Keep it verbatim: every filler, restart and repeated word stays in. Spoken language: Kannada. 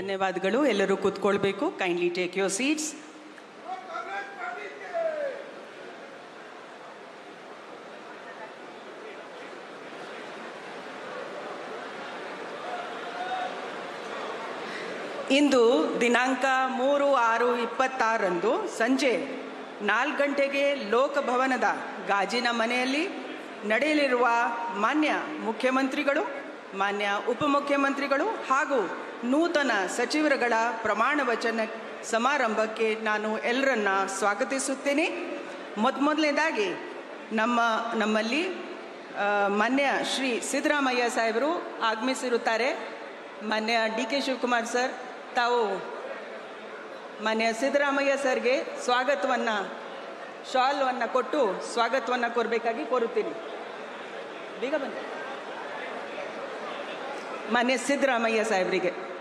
ಧನ್ಯವಾದಗಳು. ಎಲ್ಲರೂ ಕೂತ್ಕೊಳ್ಬೇಕು. Kindly take your seats. ಇಂದು ದಿನಾಂಕ ಮೂರು ಆರು ಇಪ್ಪತ್ತಾರರಂದು ಸಂಜೆ ನಾಲ್ಕು ಗಂಟೆಗೆ ಲೋಕಭವನದ ಗಾಜಿನ ಮನೆಯಲ್ಲಿ ನಡೆಯಲಿರುವ ಮಾನ್ಯ ಮುಖ್ಯಮಂತ್ರಿಗಳು, ಮಾನ್ಯ ಉಪಮುಖ್ಯಮಂತ್ರಿಗಳು ಹಾಗೂ ನೂತನ ಸಚಿವರುಗಳ ಪ್ರಮಾಣ ವಚನ ಸಮಾರಂಭಕ್ಕೆ ನಾನು ಎಲ್ಲರನ್ನ ಸ್ವಾಗತಿಸುತ್ತೇನೆ. ಮೊದಮೊದಲನೇದಾಗಿ ನಮ್ಮ ನಮ್ಮಲ್ಲಿ ಮಾನ್ಯ ಶ್ರೀ ಸಿದ್ದರಾಮಯ್ಯ ಸಾಹೇಬರು ಆಗಮಿಸಿರುತ್ತಾರೆ. ಮಾನ್ಯ ಡಿ ಕೆ ಶಿವಕುಮಾರ್ ಸರ್, ತಾವು ಮಾನ್ಯ ಸಿದ್ದರಾಮಯ್ಯ ಸರ್ಗೆ ಸ್ವಾಗತವನ್ನು, ಶಾಲ್ವನ್ನು ಕೊಟ್ಟು ಸ್ವಾಗತವನ್ನು ಕೋರಬೇಕಾಗಿ ಕೋರುತ್ತೀನಿ. ಬೇಗ ಬನ್ನಿ ಮಾನ್ಯ ಸಿದ್ದರಾಮಯ್ಯ ಸಾಹೇಬರಿಗೆ.